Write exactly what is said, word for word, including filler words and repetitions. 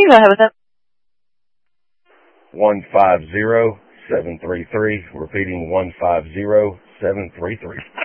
You go ahead with it. one five zero seven three three. Repeating one five zero seven three three.